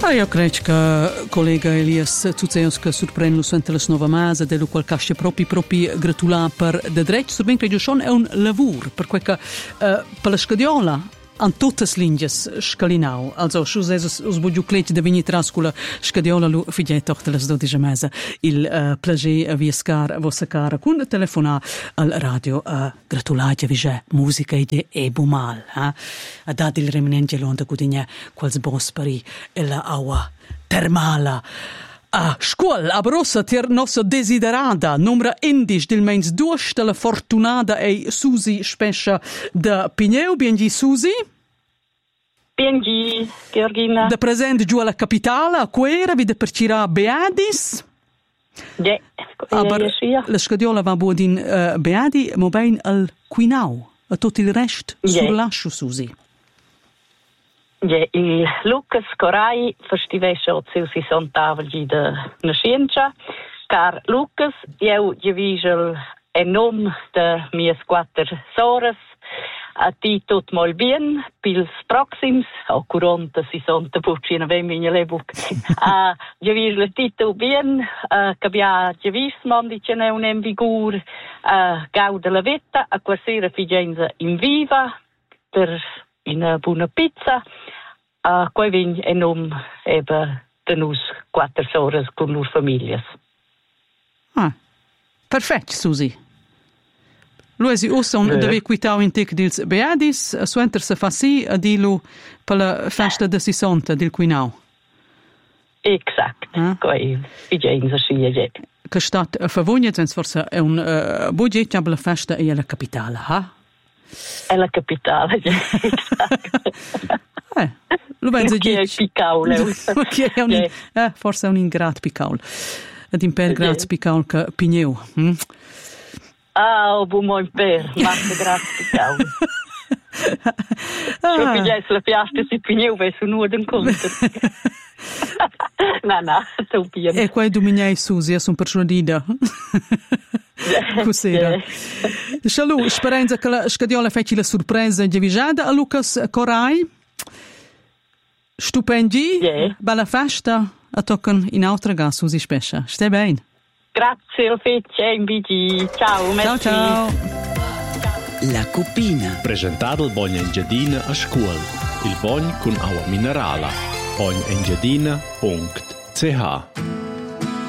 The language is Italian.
Io credo che collega Elias Zuzeus che sorprende sempre la nuova masa dello qual casce proprio gratulare per de dretto, so ben credo è un lavoro per quel che per la scadiola an tutte le linee scalinau. Also, se us voglio credere di venire tra con la scadiola, lo figlietto delle 12 mese il piacere a viescar vostra cara con telefonare al radio a gratulare vi musica e bumal, a dare il reminente londa cudigna quals bospari e la aua termala. A scuola a brossa ter nostra desiderata numero indice del mens duas della fortunata e Susi Spescia da Pigneu. Biengi Susi? Biengi, Georgina. Da presente giù alla capitale, a Quera, vi da percirà Beadis? Ja, la scadiola va buon Beadi, ma ben al Quinau, a tutto il resto sul lascio Susi. Ja, il Lucas Corai festivesce si son tavoli de nascenza, car Lucas, io divisel en nom de mies quattro sores, a ti tot mal bien, pils proxims, o curanta si son te puccina vem in lebuk. A divisel tito bien, cabia divisman di ce n'è un en vigor, gauda la vetta, a quasera figenza in viva, per in buona pizza, qua vin e nom eba tenus quattro sores con lur famiglie. Ah, perfetto, Susi. Luisi Usson deve quitare in tic dils Beadis, a suenter se fa sì a dilu per la festa de Sisonta del Quinau. Exact, qua figenza sì e che stat a favogna, senza forse è un budget per la festa e la capitale, ha? È la capitale, lo penso che è picaule. Forse è un ingrat picaul. Ed imper graz picaul che Pigneu. Ah, buon imper, massa grazie picaul. Se pigliais la piastra si Pigneu, vai su nudo incontro. No, sto bien. E qua dominai Susi, sono persuadida. Cos'era? Shalom, speranza che la scadiola feci la sorpresa di visada a Lucas Corai. Stupendi, bella festa, a toccare in altra gas, Susi Spescia. Stai bene? Grazie, lo fece, inviti. Ciao, merci. Ciao. La Cupina. Presentato il Bogna Engiadina a scuola. Il Bogn con acqua minerale. bognaengiadina.ch